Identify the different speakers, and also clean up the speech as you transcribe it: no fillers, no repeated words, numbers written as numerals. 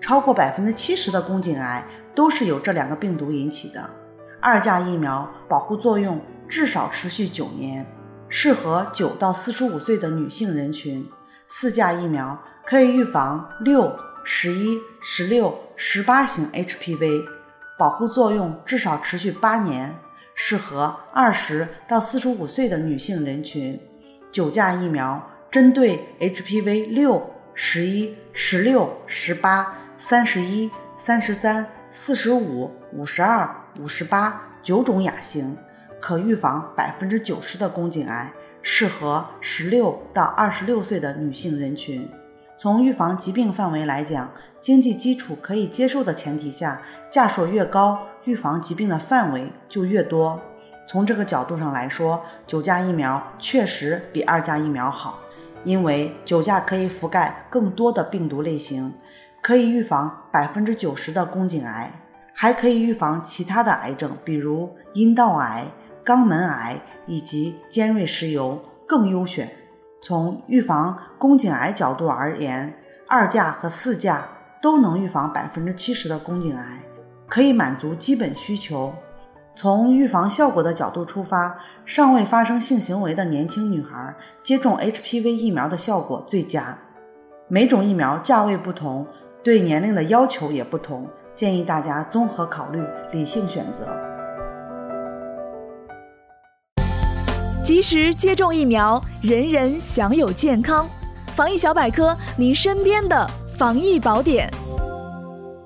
Speaker 1: 超过 70% 的宫颈癌都是由这2个病毒引起的。2价疫苗保护作用至少持续9年，适合9到45岁的女性人群。4价疫苗可以预防6、11、16、18型 HPV， 保护作用至少持续8年，适合20到45岁的女性人群。9价疫苗针对 HPV 6、11、16、18、31、33、45、52、58 9种亚型，可预防 90% 的宫颈癌，适合16到26岁的女性人群。从预防疾病范围来讲，经济基础可以接受的前提下，价数越高，预防疾病的范围就越多。从这个角度上来说，9价疫苗确实比2价疫苗好，因为9价可以覆盖更多的病毒类型，可以预防 90% 的宫颈癌，还可以预防其他的癌症，比如阴道癌、肛门癌以及尖锐湿疣，更优选。从预防宫颈癌角度而言，2价和4价都能预防 70% 的宫颈癌，可以满足基本需求。从预防效果的角度出发，尚未发生性行为的年轻女孩接种 HPV 疫苗的效果最佳。每种疫苗价位不同，对年龄的要求也不同，建议大家综合考虑，理性选择。
Speaker 2: 及时接种疫苗，人人享有健康。防疫小百科，您身边的防疫宝典。